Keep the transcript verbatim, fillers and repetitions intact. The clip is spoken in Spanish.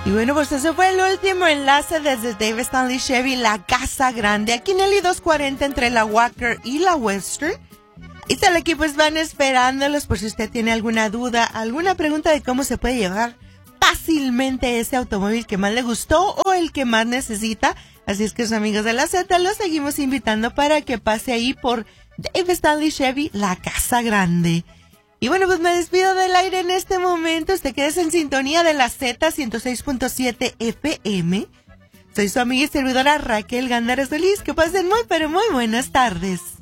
Y bueno, pues ese fue el último enlace desde Dave Stanley Chevy, la Casa Grande, aquí en el I dos cuarenta entre la Walker y la Western. Y tal, aquí pues van esperándolos por si usted tiene alguna duda, alguna pregunta de cómo se puede llevar fácilmente ese automóvil que más le gustó o el que más necesita. Así es que, sus amigos de la Z, los seguimos invitando para que pase ahí por Dave Stanley Chevy, la Casa Grande. Y bueno, pues me despido del aire en este momento. Usted quédese en sintonía de la Z ciento seis punto siete F M. Soy su amiga y servidora Raquel Gándara Solís. Que pasen muy, pero muy buenas tardes.